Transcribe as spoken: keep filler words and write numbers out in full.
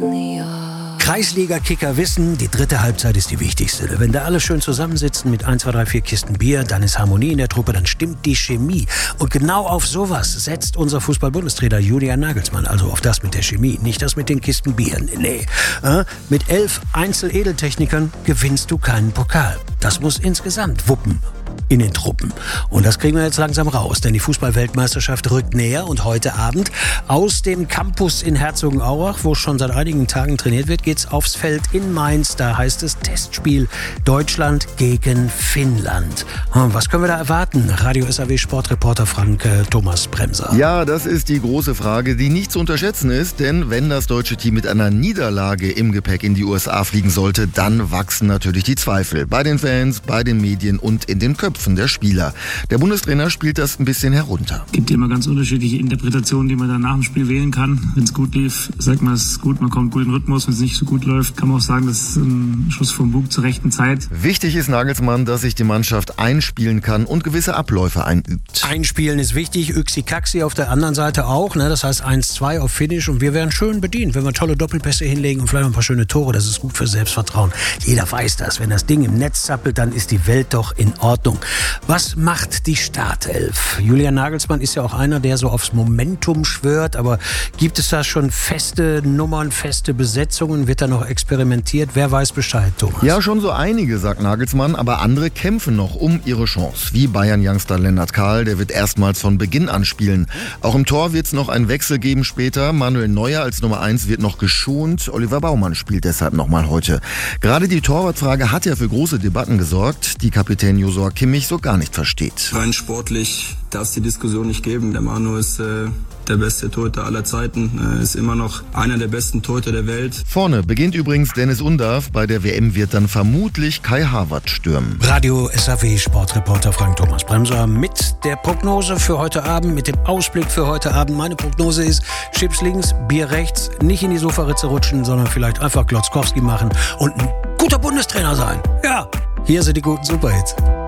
Kreisliga-Kicker wissen, die dritte Halbzeit ist die wichtigste. Wenn da alle schön zusammensitzen mit eins, zwei, drei, vier Kisten Bier, dann ist Harmonie in der Truppe, dann stimmt die Chemie. Und genau auf sowas setzt unser Fußball-Bundestrainer Julian Nagelsmann, also auf das mit der Chemie, nicht das mit den Kisten Bier. Nee, äh, mit elf Einzel-Edeltechnikern gewinnst du keinen Pokal. Das muss insgesamt wuppen in den Truppen. Und das kriegen wir jetzt langsam raus, denn die Fußball-Weltmeisterschaft rückt näher und heute Abend aus dem Campus in Herzogenaurach, wo schon seit einigen Tagen trainiert wird, geht's aufs Feld in Mainz. Da heißt es Testspiel Deutschland gegen Finnland. Was können wir da erwarten? Radio S A W Sportreporter Frank äh, Thomas Bremser. Ja, das ist die große Frage, die nicht zu unterschätzen ist, denn wenn das deutsche Team mit einer Niederlage im Gepäck in die U S A fliegen sollte, dann wachsen natürlich die Zweifel. Bei den Fans, bei den Medien und in den Köpfen der Spieler. Der Bundestrainer spielt das ein bisschen herunter. Es gibt immer ganz unterschiedliche Interpretationen, die man dann nach dem Spiel wählen kann. Wenn es gut lief, sagt man, es ist gut, man kommt gut in den Rhythmus. Wenn es nicht so gut läuft, kann man auch sagen, das ist ein Schuss vom Bug zur rechten Zeit. Wichtig ist Nagelsmann, dass sich die Mannschaft einspielen kann und gewisse Abläufe einübt. Einspielen ist wichtig, Yxi-Kaxi auf der anderen Seite auch. Ne? Das heißt eins zwei auf Finish und wir werden schön bedient. Wenn wir tolle Doppelpässe hinlegen und vielleicht ein paar schöne Tore, das ist gut für Selbstvertrauen. Jeder weiß das. Wenn das Ding im Netz zappelt, dann ist die Welt doch in Ordnung. Was macht die Startelf? Julian Nagelsmann ist ja auch einer, der so aufs Momentum schwört, aber gibt es da schon feste Nummern, feste Besetzungen? Wird da noch experimentiert? Wer weiß Bescheid, Thomas? Ja, schon so einige, sagt Nagelsmann, aber andere kämpfen noch um ihre Chance. Wie Bayern-Youngster Lennart Kahl, der wird erstmals von Beginn an spielen. Auch im Tor wird es noch einen Wechsel geben später. Manuel Neuer als Nummer eins wird noch geschont. Oliver Baumann spielt deshalb nochmal heute. Gerade die Torwartfrage hat ja für große Debatten gesorgt, die Kapitän Joshua Kimmich so gar nicht versteht. Rein sportlich darf es die Diskussion nicht geben. Der Manu ist äh, der beste Torhüter aller Zeiten, äh, ist immer noch einer der besten Torhüter der Welt. Vorne beginnt übrigens Dennis Undav. Bei der W M wird dann vermutlich Kai Havertz stürmen. Radio S A W Sportreporter Frank Thomas Bremser mit der Prognose für heute Abend, mit dem Ausblick für heute Abend. Meine Prognose ist, Chips links, Bier rechts, nicht in die Sofaritze rutschen, sondern vielleicht einfach Glotzkowski machen und ein guter Bundestrainer sein. Ja, hier sind die guten Superhits.